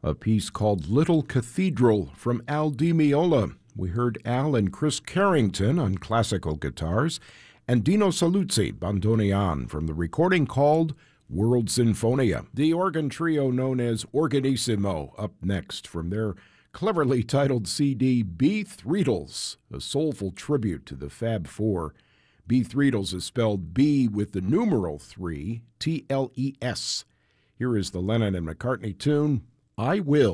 a piece called Little Cathedral from Al Di Meola. We heard Al and Chris Carrington on classical guitars, and Dino Saluzzi, bandoneon, from the recording called World Sinfonia. The organ trio known as Organissimo up next from their cleverly titled CD, Beathreadles, a soulful tribute to the Fab Four. Beathreadles is spelled B with the numeral 3, T-L-E-S. Here is the Lennon and McCartney tune, I Will.